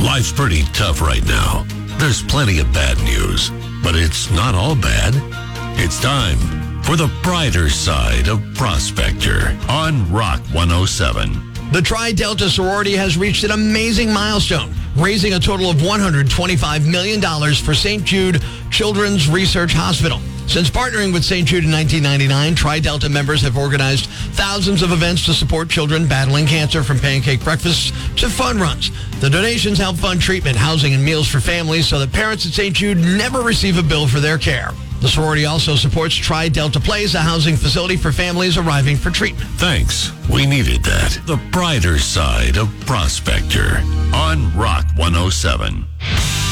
Life's pretty tough right now. There's plenty of bad news, but it's not all bad. It's time for the brighter side of Prospector on Rock 107. The Tri-Delta sorority has reached an amazing milestone, raising a total of $125 million for St. Jude Children's Research Hospital. Since partnering with St. Jude in 1999, Tri-Delta members have organized thousands of events to support children battling cancer, from pancake breakfasts to fun runs. The donations help fund treatment, housing, and meals for families so that parents at St. Jude never receive a bill for their care. The sorority also supports Tri-Delta Place, a housing facility for families arriving for treatment. Thanks. We needed that. The brighter side of Prospector on Rock 107.